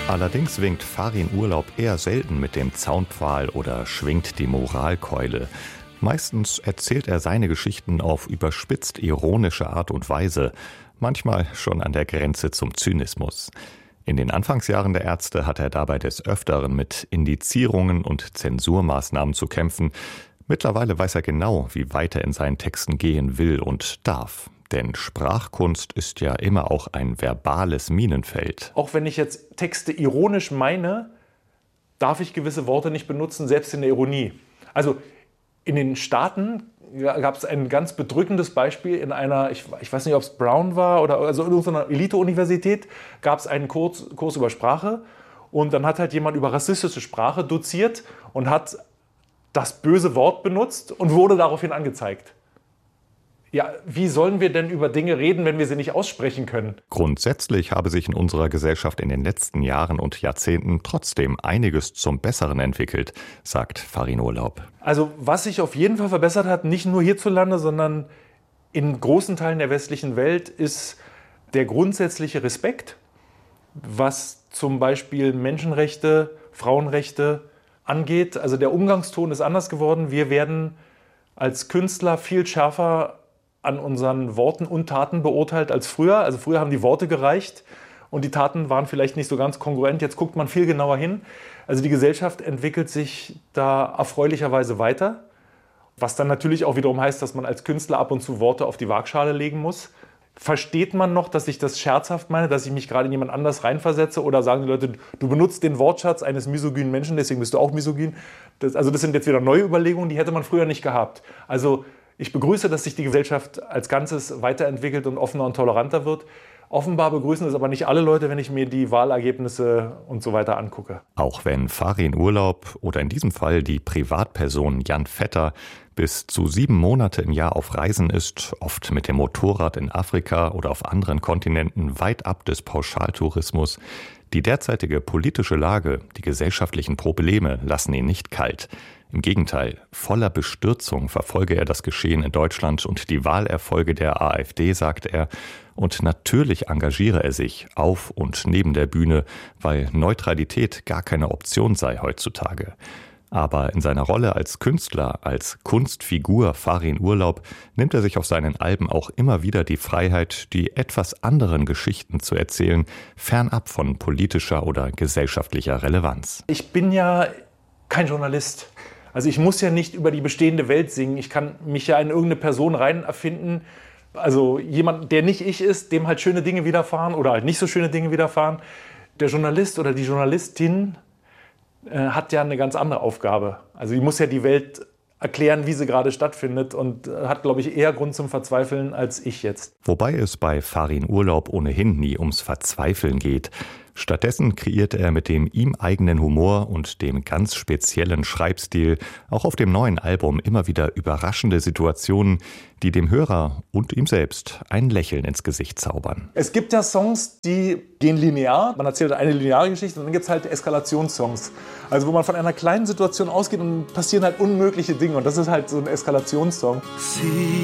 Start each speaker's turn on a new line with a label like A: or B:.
A: Allerdings winkt Farin Urlaub eher selten mit dem Zaunpfahl oder schwingt die Moralkeule. Meistens erzählt er seine Geschichten auf überspitzt ironische Art und Weise, manchmal schon an der Grenze zum Zynismus. In den Anfangsjahren der Ärzte hat er dabei des Öfteren mit Indizierungen und Zensurmaßnahmen zu kämpfen. Mittlerweile weiß er genau, wie weit er in seinen Texten gehen will und darf. Denn Sprachkunst ist ja immer auch ein verbales Minenfeld.
B: Auch wenn ich jetzt Texte ironisch meine, darf ich gewisse Worte nicht benutzen, selbst in der Ironie. Also in den Staaten gab es ein ganz bedrückendes Beispiel in einer, ich weiß nicht, ob es Brown war oder also in irgendeiner Elite-Universität, gab es einen Kurs über Sprache und dann hat halt jemand über rassistische Sprache doziert und hat das böse Wort benutzt und wurde daraufhin angezeigt. Ja, wie sollen wir denn über Dinge reden, wenn wir sie nicht aussprechen können?
A: Grundsätzlich habe sich in unserer Gesellschaft in den letzten Jahren und Jahrzehnten trotzdem einiges zum Besseren entwickelt, sagt Farin Urlaub.
B: Also was sich auf jeden Fall verbessert hat, nicht nur hierzulande, sondern in großen Teilen der westlichen Welt, ist der grundsätzliche Respekt, was zum Beispiel Menschenrechte, Frauenrechte angeht. Also der Umgangston ist anders geworden. Wir werden als Künstler viel schärfer an unseren Worten und Taten beurteilt als früher. Also früher haben die Worte gereicht und die Taten waren vielleicht nicht so ganz kongruent. Jetzt guckt man viel genauer hin. Also die Gesellschaft entwickelt sich da erfreulicherweise weiter, was dann natürlich auch wiederum heißt, dass man als Künstler ab und zu Worte auf die Waagschale legen muss. Versteht man noch, dass ich das scherzhaft meine, dass ich mich gerade in jemand anders reinversetze, oder sagen die Leute, du benutzt den Wortschatz eines misogynen Menschen, deswegen bist du auch misogyn? Das sind jetzt wieder neue Überlegungen, die hätte man früher nicht gehabt. Also ich begrüße, dass sich die Gesellschaft als Ganzes weiterentwickelt und offener und toleranter wird. Offenbar begrüßen es aber nicht alle Leute, wenn ich mir die Wahlergebnisse und so weiter angucke.
A: Auch wenn Farin Urlaub oder in diesem Fall die Privatperson Jan Vetter bis zu 7 Monate im Jahr auf Reisen ist, oft mit dem Motorrad in Afrika oder auf anderen Kontinenten weit ab des Pauschaltourismus. Die derzeitige politische Lage, die gesellschaftlichen Probleme lassen ihn nicht kalt. Im Gegenteil, voller Bestürzung verfolge er das Geschehen in Deutschland und die Wahlerfolge der AfD, sagt er. Und natürlich engagiere er sich auf und neben der Bühne, weil Neutralität gar keine Option sei heutzutage. Aber in seiner Rolle als Künstler, als Kunstfigur Farin Urlaub, nimmt er sich auf seinen Alben auch immer wieder die Freiheit, die etwas anderen Geschichten zu erzählen, fernab von politischer oder gesellschaftlicher Relevanz.
B: Ich bin ja kein Journalist. Also ich muss ja nicht über die bestehende Welt singen. Ich kann mich ja in irgendeine Person rein erfinden. Also jemand, der nicht ich ist, dem halt schöne Dinge widerfahren oder halt nicht so schöne Dinge widerfahren. Der Journalist oder die Journalistin hat ja eine ganz andere Aufgabe. Also die muss ja die Welt erklären, wie sie gerade stattfindet, und hat, glaube ich, eher Grund zum Verzweifeln als ich jetzt.
A: Wobei es bei Farin Urlaub ohnehin nie ums Verzweifeln geht. Stattdessen kreierte er mit dem ihm eigenen Humor und dem ganz speziellen Schreibstil auch auf dem neuen Album immer wieder überraschende Situationen, die dem Hörer und ihm selbst ein Lächeln ins Gesicht zaubern.
B: Es gibt ja Songs, die gehen linear. Man erzählt eine lineare Geschichte, und dann gibt es halt Eskalationssongs. Also wo man von einer kleinen Situation ausgeht und passieren halt unmögliche Dinge. Und das ist halt so ein Eskalationssong.